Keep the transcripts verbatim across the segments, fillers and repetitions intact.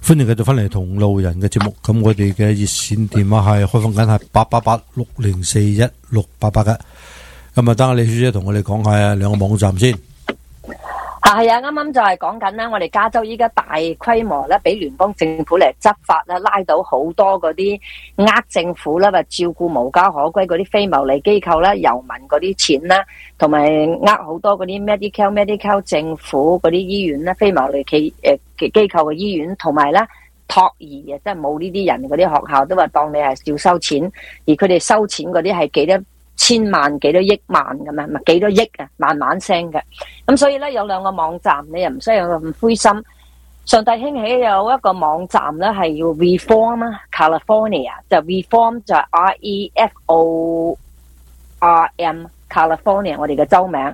歡迎繼續翻嚟同路人嘅節目，咁我哋嘅熱線電話係開放緊係八八八六零四一六八八嘅，咁啊等阿李小姐同我哋講下兩個網站先。 啊，係啊，啱啱就係講緊咧，我哋加州依家大規模咧，俾聯邦政府嚟執法啦，拉到好多嗰啲呃政府啦，或照顧無家可歸嗰啲非牟利機構啦、遊民嗰啲錢啦，同埋呃好多嗰啲 medical medical 政府嗰啲醫院啦、非牟利企誒機構嘅醫院，同埋咧托兒嘅，即係冇呢啲人嗰啲學校都話當你係要收錢，而佢哋收錢嗰啲係幾多千萬幾多億萬咁樣，咪幾多億啊，慢慢升嘅。咁所以咧有兩個網站，你又唔需要咁灰心。上帝興起有一個網站咧係要 Reform 啊 California， 就 Reform 就係 R E F O R M California 我哋嘅州名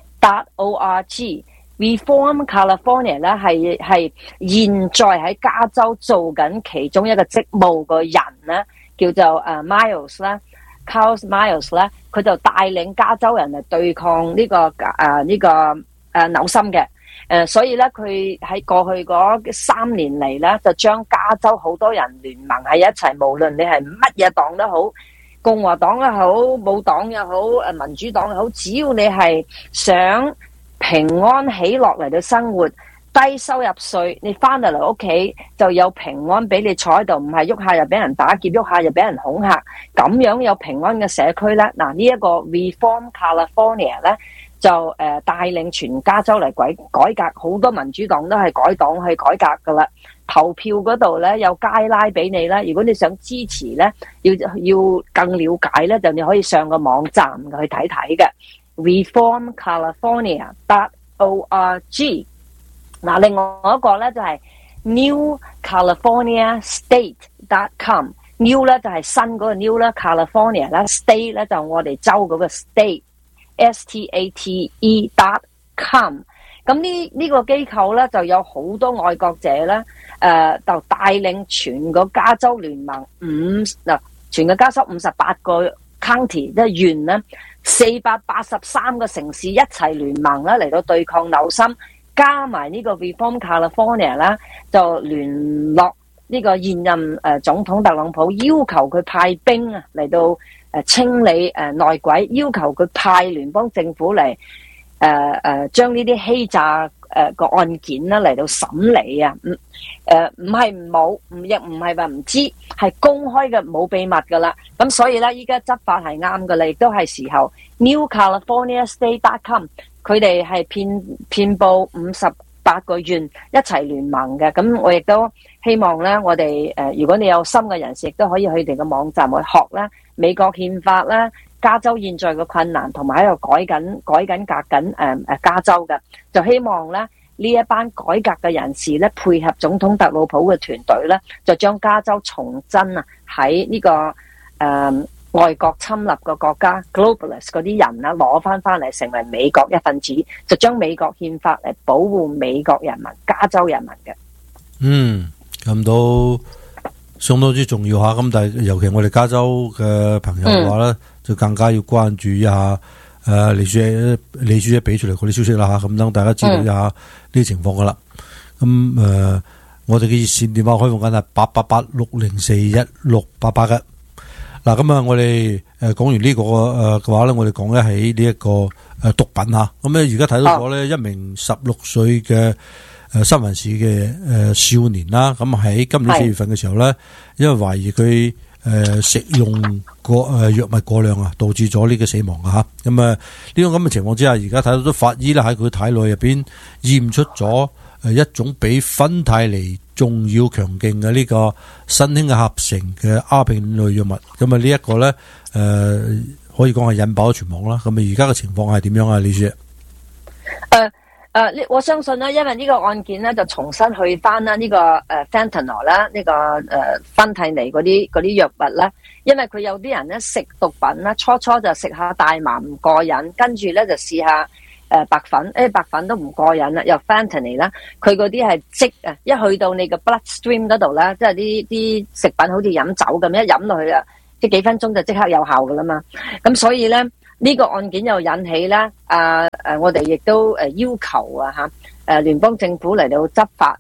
.org Reform California 咧係係現在喺加州做緊其中一個職務嘅人咧，叫做誒 Miles 啦。Carl Miles 咧，佢就帶領加州人嚟對抗呢、這個誒呢、呃這個誒、呃、紐森嘅誒，所以咧佢喺過去嗰三年嚟咧，就將加州好多人聯盟喺一齊，無論你係乜嘢黨都好，共和黨又好，冇黨又好，誒民主黨又好，只要你係想平安喜樂嚟到生活。低收入稅，你翻到嚟屋企就有平安俾你坐喺度，唔係喐下又俾人打劫，喐下又俾人恐嚇，咁樣有平安嘅社區咧。嗱，呢一個 Reform California 咧就誒、呃、帶領全加州嚟改改革，好多民主黨都係改黨去改革噶啦。投票嗰度咧有街拉俾你啦，如果你想支持咧，要要更了解咧，就你可以上個網站去睇睇嘅 Reform California .org。嗱，另外一個咧就係 New California State dot com，New 咧就係新嗰個 New 啦 ，California 啦 ，State 咧就我哋州嗰個 State，S T A T E dot com。咁呢呢個機構咧就有好多愛國者咧，誒、呃、就帶領全個加州聯盟五嗱，全個加州五十八個 county 即係縣咧，四百八十三個城市一齊聯盟咧嚟到對抗紐森。加埋呢個 Reform California 啦，就聯絡呢個現任誒總統特朗普，要求佢派兵啊嚟到誒清理誒內鬼，要求佢派聯邦政府嚟誒誒將呢啲欺詐誒個案件啦嚟到審理啊，唔誒唔係冇，唔亦唔係話唔知，係公開嘅冇秘密噶啦。咁所以咧，依家執法係啱噶啦，亦都係時候 New California State dot com。佢哋係遍遍佈五十八個縣一齊聯盟嘅，咁我亦都希望咧，我哋誒、呃，如果你有心嘅人士，亦都可以去佢哋嘅網站去學啦，美國憲法啦，加州現在嘅困難，同埋喺度改緊改緊革緊誒誒加州嘅，就希望咧呢一班改革嘅人士咧，配合總統特朗普嘅團隊咧，就將加州重真啊喺呢、這個誒。呃外國侵略嘅國家 globalist 嗰啲人啦，攞翻翻嚟成為美國一份子，就將美國憲法嚟保護美國人民、加州人民嘅。嗯， 咁都相當之重要吓。咁但係尤其我哋加州嘅朋友嘅話咧，嗯、就更加要關注一下誒李小姐李小姐俾出嚟嗰啲消息啦吓。咁等大家知道一下呢啲情況噶啦。咁誒、嗯呃，我哋嘅熱線電話開放緊係八八八六零四一六八八嘅。嗱，咁啊，我哋誒講完呢個誒嘅話咧，我哋講一起呢一個誒毒品吓，咁咧而家睇到咗咧一名十六歲嘅誒三藩市嘅誒少年啦，咁喺今年四月份嘅時候咧，因為懷疑佢誒食用過誒藥物過量啊，導致咗呢個死亡啊吓，咁啊呢種咁嘅情況之下，而家睇到咗法醫咧喺佢體內入邊驗出咗誒一種比芬太尼仲要強勁嘅呢個新興嘅合成嘅鴉片類藥物，咁啊呢一個咧誒可以講係引爆咗全網啦。咁啊而家嘅情況係點樣啊？李小姐？ 誒誒，我相信咧，因為呢個案件咧就重新去翻啦呢個誒 fentanyl 啦，呢個誒芬太尼嗰啲嗰啲藥物啦，因為佢有啲人咧食毒品啦，初初就食下大麻唔過癮，跟住咧就試下。誒、呃，白粉，誒、哎，白粉都唔過癮啦，又 fentanyl 啦，佢嗰啲係即啊，一去到你個 bloodstream 嗰度啦，即係啲啲食品好似飲酒咁，一飲落去啊，即係幾分鐘就即刻有效噶啦嘛。咁所以咧，呢、這個案件又引起咧，啊誒，我哋亦都誒要求啊吓，誒聯邦政府嚟到執法啊，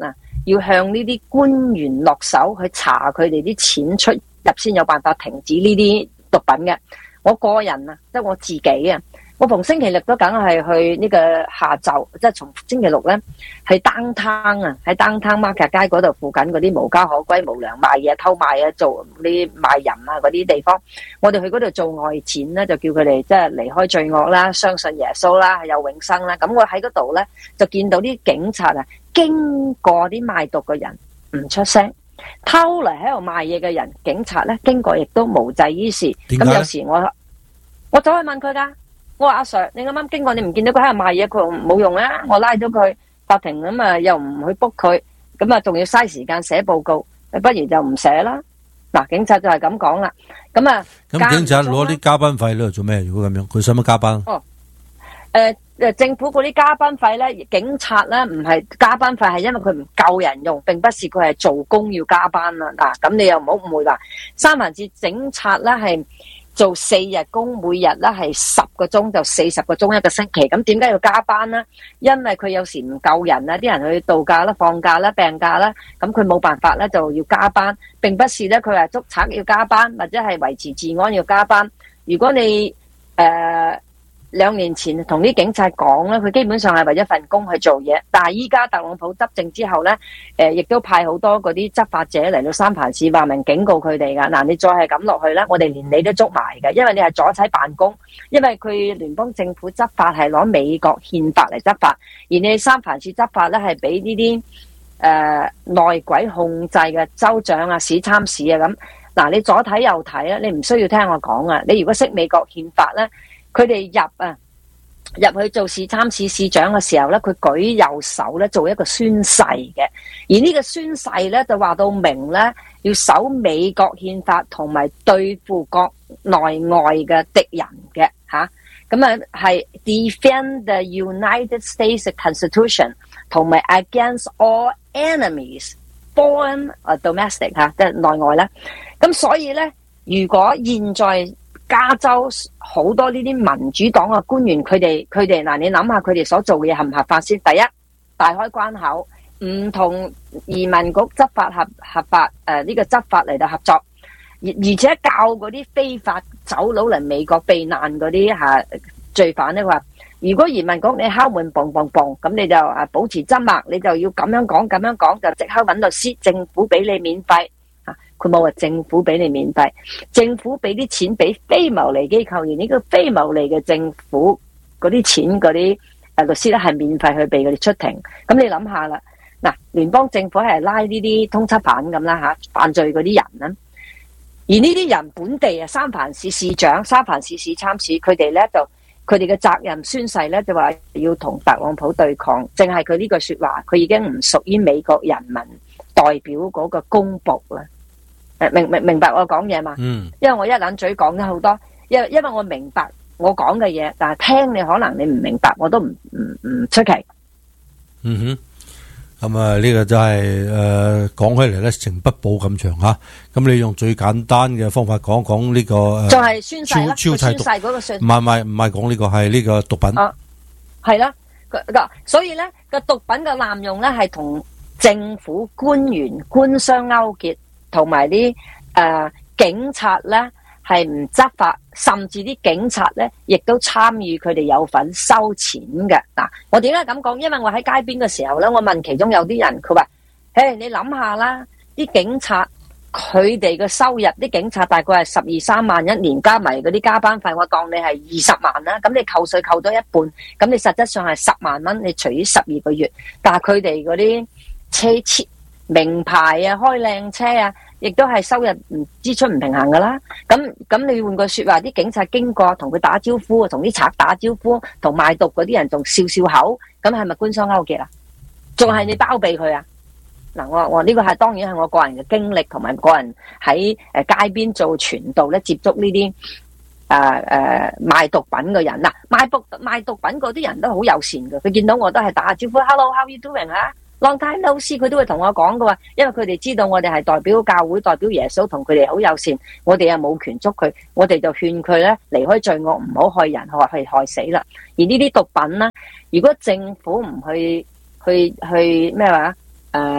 要向呢啲官員落手去查佢哋啲錢出入，先有辦法停止呢啲毒品嘅。我個人啊，即係我自己啊，我逢星期六都梗係去呢個下晝，即係從星期六咧，喺 downtown 啊，喺 downtown market 街嗰度附近嗰啲無家可歸、無良賣嘢、偷賣啊、做啲賣淫啊嗰啲地方，我哋去嗰度做外展咧，就叫佢哋即係離開罪惡啦，相信耶穌啦，有永生啦。咁我喺嗰度咧就見到啲警察啊，經過啲賣毒嘅人唔出聲，偷嚟喺度賣嘢嘅人，警察咧經過亦都無濟於事。咁有時我我走去問佢噶，我話阿 Sir， 你啱啱經過，你唔見到佢喺度賣嘢，佢話冇用啊，我拉咗佢法庭咁啊，又唔去 book 佢，咁啊仲要嘥時間寫報告，不如就唔寫啦。嗱，警察就係咁講啦。咁啊， 咁警察攞啲加班費咧做咩？如果咁樣，佢使乜加班？ 哦，誒、呃、誒，政府嗰啲加班費咧，警察咧唔係加班費，係因為佢唔夠人用，並不是佢係做工要加班啦。嗱，咁你又唔好誤會啦。三藩市警察咧係做四日工，每日咧係十個鐘，就四十個鐘一個星期。咁點解要加班呢？因為佢有時唔夠人啦，啲人去度假啦、放假啦、病假啦，咁佢冇辦法咧就要加班。並不是咧佢係捉賊要加班，或者係維持治安要加班。如果你誒、呃兩年前同啲警察講咧，佢基本上係為一份工去做嘢。但係依家特朗普執政之後咧，誒、呃、亦都派好多嗰啲執法者嚟到三藩市，話明警告佢哋噶。嗱，你再係咁落去咧，我哋連你都捉埋嘅，因為你係阻止辦公。因為佢聯邦政府執法係攞美國憲法嚟執法，而你三藩市執法咧係俾呢啲誒內鬼控制嘅州長啊、市參市啊咁。嗱，你左睇右睇啊，你唔需要聽我講啊。你如果識美國憲法咧，佢哋入啊入去做市參市市長嘅時候咧，佢舉右手咧做一個宣誓嘅，而呢個宣誓咧就話到明咧要守美國憲法同埋對付國內外嘅敵人嘅吓，咁啊係 defend the United States Constitution 同埋 against all enemies foreign or domestic 吓，即係內外咧。咁所以咧，如果現在加州好多呢啲民主黨嘅官員，佢哋佢哋嗱，你諗下佢哋所做嘅嘢合唔合法先？第一，大開關口，唔同移民局執法合合法誒呢、呃這個執法嚟到合作，而而且教嗰啲非法走佬嚟美國避難嗰啲吓罪犯咧，話如果移民局你敲門嘣嘣嘣，咁你就啊保持緘默，你就要咁樣講咁樣講，就即刻揾律師，政府俾你免費。佢冇話政府俾你免費，政府俾啲錢俾非牟利機構，而呢個非牟利嘅政府嗰啲錢嗰啲誒律師咧係免費去俾佢哋出庭。咁你諗下啦，嗱，聯邦政府係拉呢啲通緝犯咁啦吓，犯罪嗰啲人啦，而呢啲人本地啊，三藩市市長、三藩市市參市，佢哋咧就佢哋嘅責任宣誓咧就話要同特朗普對抗，淨係佢呢句說話，佢已經唔屬於美國人民代表嗰個公僕啦。誒，明明明白我講嘢嘛？嗯，因為我一撚嘴講咗好多，因為因為我明白我講嘅嘢，但係聽你可能你唔明白，我都唔唔唔出奇。 嗯哼，咁啊呢個就係誒講起嚟咧，成筆報咁長吓，咁你用最簡單嘅方法講講呢個誒， 就係宣誓啦， 宣誓嗰個宣， 唔係唔係唔係講呢個係呢個毒品。 啊，係啦，個所以咧個毒品嘅濫用咧係同政府官員官商勾結。同埋啲誒警察咧係唔執法，甚至啲警察咧亦都參與佢哋有份收錢嘅。嗱，我點解咁講？因為我喺街邊嘅時候咧，我問其中有啲人，佢話：誒，你諗下啦，啲警察佢哋嘅收入，啲警察大概係十二三萬一年，加埋嗰啲加班費，我當你係二十萬啦。咁你扣稅扣咗一半，咁你實質上係十萬蚊，你除以十二個月，但係佢哋嗰啲車車名牌啊，開靚車啊，亦都係收入唔支出唔平衡噶啦。咁咁你換句說話，啲警察經過同佢打招呼，同啲賊打招呼，同賣毒嗰啲人仲笑笑口，咁係咪官商勾結啊？仲係你包庇佢啊？嗱，我我呢個係當然係我個人嘅經歷，同埋個人喺誒街邊做傳道咧，接觸呢啲誒誒賣毒品嘅人。嗱，賣毒賣毒品嗰啲人都好友善嘅，佢見到我都係打下招呼 ，Hello，how you doing 啊？Long time no see，佢都會同我講嘅喎，因為佢哋知道我哋係代表教會、代表耶穌，同佢哋好友善。我哋又冇權捉佢，我哋就勸佢咧離開罪惡，唔好害人，害去害死啦。而呢啲毒品咧，如果政府唔去去去咩話誒戒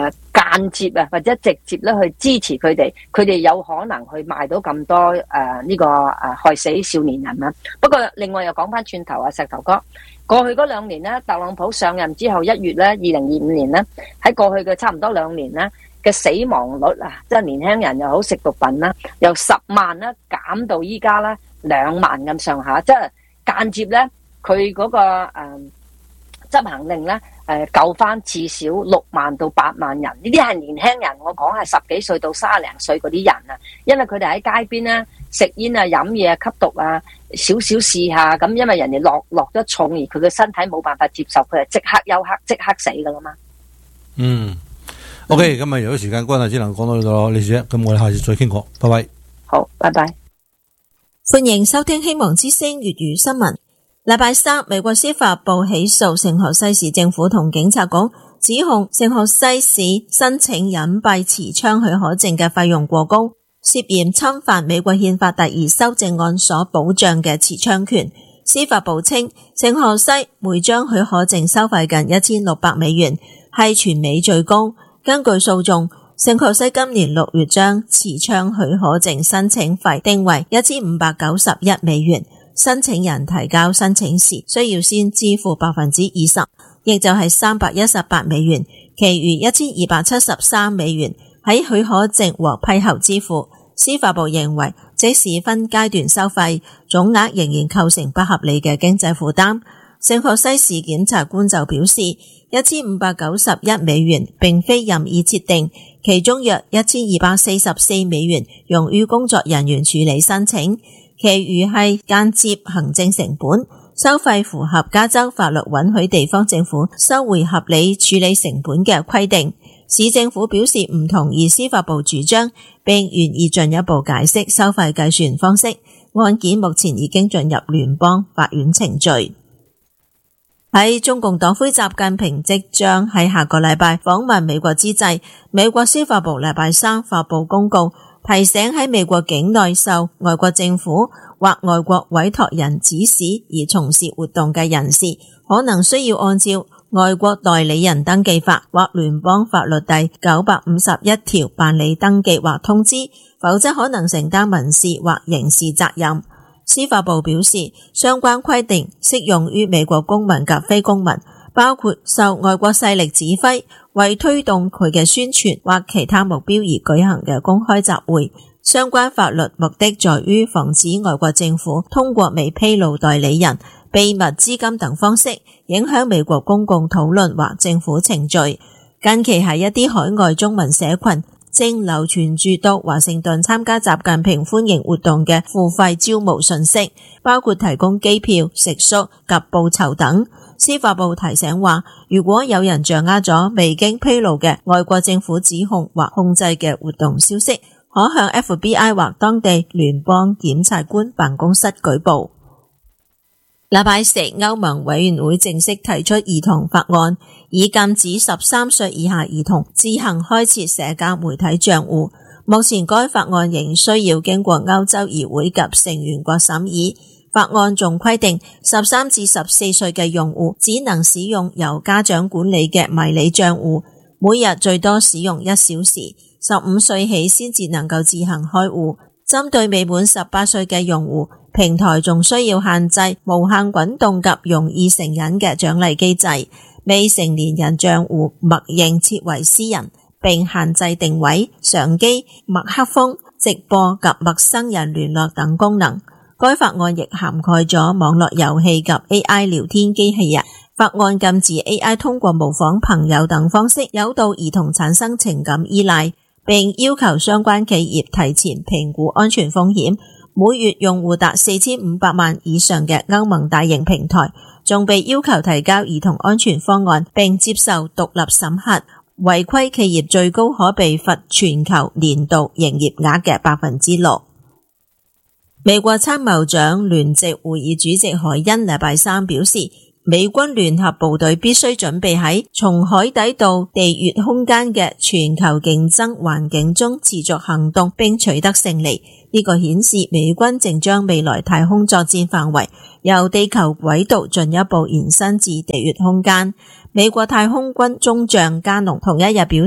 間接啊或者直接咧去支持佢哋，佢哋有可能去賣到咁多誒呢、呃這個誒、呃、害死少年人啊。不過另外又講翻轉頭啊，石頭哥，過去嗰兩年咧，特朗普上任之後一月咧，二零二五年咧，喺過去嘅差唔多兩年咧嘅死亡率啊，即係年輕人又好食毒品啦，由十萬咧減到依家咧兩萬咁上下，即係間接咧佢嗰個誒、呃、執行令咧。誒救翻至少六萬到八萬人，呢啲係年輕人，我講係十幾歲到三十零歲嗰啲人啊，因為佢哋喺街邊咧食煙啊、飲嘢啊、吸毒啊，少少試下咁，因為人哋落落咗重，而佢嘅身體冇辦法接受，佢係即刻休克、即刻死噶啦嘛。 嗯 ，OK， 今日由於時間關係，只能講到呢度，李小姐，咁我哋下次再傾過，拜拜。 好，拜拜。 歡迎收聽希望之聲粵語新聞。禮拜三，美國司法部起訴聖荷西市政府同警察局，指控聖荷西市申請隱蔽持槍許可證嘅費用過高，涉嫌侵犯美國憲法第二修正案所保障嘅持槍權。司法部稱，聖荷西每張許可證收費近一千六百美元，係全美最高。根據訴訟，聖荷西今年六月將持槍許可證申請費定為一千五百九十一美元。申請人提交申請時需要先支付百分之二十，亦就係三百一十八美元，其餘一千二百七十三美元喺許可證獲批後支付。司法部認為，即使分階段收費，總額仍然構成不合理嘅經濟負擔。聖荷西市檢察官就表示，一千五百九十一美元並非任意設定，其中約一千二百四十四美元用於工作人員處理申請，其餘係間接行政成本，收費符合加州法律允許地方政府收回合理處理成本嘅規定。市政府表示唔同意司法部主張，並願意進一步解釋收費計算方式。案件目前已經進入聯邦法院程序。喺中共黨魁習近平即將喺下個禮拜訪問美國之際，美國司法部禮拜三發布公告，提醒喺美國境內受外國政府或外國委託人指使而從事活動嘅人士，可能需要按照外國代理人登記法或聯邦法律第九百五十一條辦理登記或通知，否則可能承擔民事或刑事責任。司法部表示，相關規定適用於美國公民及非公民，包括受外國勢力指揮，為推動佢嘅宣傳或其他目標而舉行嘅公開集會。相關法律目的在於防止外國政府通過未披露代理人、秘密資金等方式影響美國公共討論或政府程序。近期喺一啲海外中文社群正流傳住到華盛頓參加習近平歡迎活動嘅付費招募信息，包括提供機票、食宿及報酬等。司法部提醒話，如果有人掌握咗未經披露嘅外國政府指控或控制嘅活動消息，可向 F B I 或當地聯邦檢察官辦公室舉報。禮拜四，歐盟委員會正式提出兒童法案，以禁止十三歲以下兒童自行開設社交媒體賬戶。目前該法案仍需要經過歐洲議會及成員國審議。法案仲規定，十三至十四歲嘅用戶只能使用由家長管理嘅迷你賬戶，每日最多使用一小時。十五歲起先至能夠自行開戶。針對未滿十八歲嘅用戶，平台仲需要限制無限滾動及容易成癮嘅獎勵機制。未成年人賬戶默認設為私人，並限制定位、相機、麥克風、直播及陌生人聯絡等功能。該法案亦涵蓋咗網絡遊戲及 A I 聊天機器人。法案禁止 A I 通過模仿朋友等方式誘導兒童產生情感依賴，並要求相關企業提前評估安全風險。每月用戶達四千五百萬以上嘅歐盟大型平台，仲被要求提交兒童安全方案並接受獨立審核。違規企業最高可被罰全球年度營業額嘅百分之六。美國參謀長聯席會議主席海恩禮拜三表示，美軍聯合部隊必須準備喺從海底到地月空間嘅全球競爭環境中持續行動並取得勝利。呢個顯示美軍正將未來太空作戰範圍由地球軌道進一步延伸至地月空間。美國太空軍中將加農同一日表示，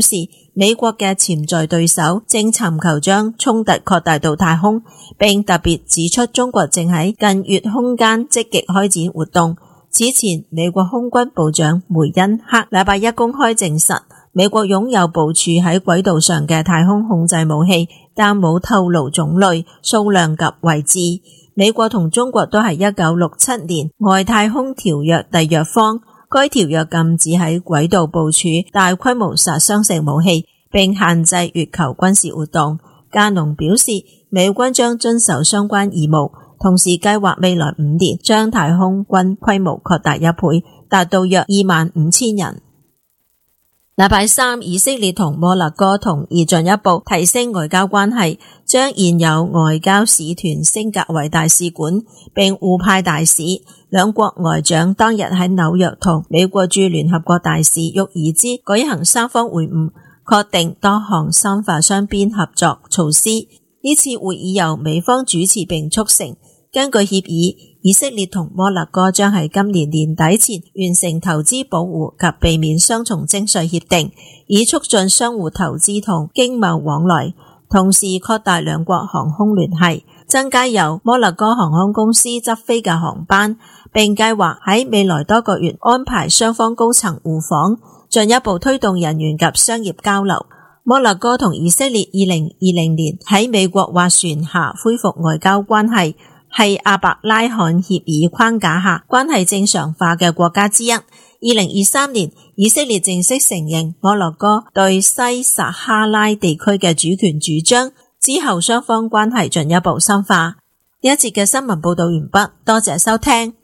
美國嘅潛在對手正尋求將衝突擴大到太空，並特別指出中國正喺近月空間積極開展活動。此前，美國空軍部長梅恩克禮拜一公開證實，美國擁有部署喺軌道上嘅太空控制武器，但冇透露種類、數量及位置。美國同中國都係一九六七年外太空條約締約方。該條約禁止喺軌道部署大規模殺傷性武器，並限制月球軍事活動。加農表示，美軍將遵守相關義務，同時計劃未來五年將太空軍規模擴大一倍，達到約二萬五千人。禮拜三，以色列同摩洛哥同意進一步提升外交關係，將現有外交使團升格為大使館，並互派大使。兩國外長當日喺紐約同美國駐聯合國大使沃爾茲舉行三方會晤，確定多項深化雙邊合作措施。呢次會議由美方主持並促成。根據協議，以色列同摩洛哥將喺今年年底前完成投資保護及避免雙重徵稅協定，以促進相互投資同經貿往來，同時擴大兩國航空聯繫，增加由摩洛哥航空公司執飛嘅航班，並計劃喺未來多個月安排雙方高層互訪，進一步推動人員及商業交流。摩洛哥同以色列二零二零年喺美國斡旋下恢復外交關係，係阿伯拉罕協議框架下關係正常化嘅國家之一。二零二三年，以色列正式承認摩洛哥對西撒哈拉地區嘅主權主張，之後雙方關係進一步深化。呢一節嘅新聞報道完畢，多謝收聽。